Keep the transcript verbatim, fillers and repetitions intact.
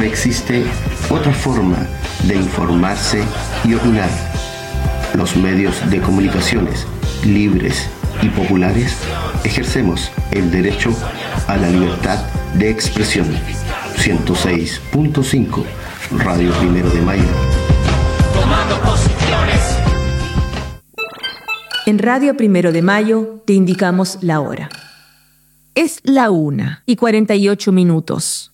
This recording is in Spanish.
existe otra forma de informarse y opinar. Los medios de comunicaciones libres y populares ejercemos el derecho a la libertad de expresión. ciento seis punto cinco Radio Primero de Mayo. Tomando posiciones. En Radio Primero de Mayo te indicamos la hora. Es la una y cuarenta y ocho minutos.